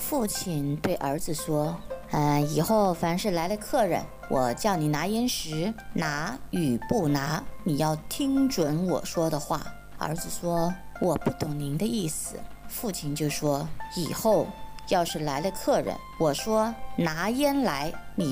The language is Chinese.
父亲对儿子说：以后凡是来了客人，我叫你拿烟时，拿与不拿，你要听准我说的话。儿子说：我不懂您的意思。父亲就说：以后要是来了客人，我说拿烟来，你